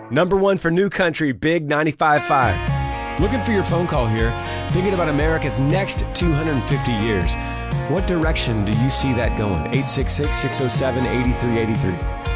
Number one for New Country, Big 95.5. Looking for your phone call here. Thinking about America's next 250 years. What direction do you see that going? 866-607-8383.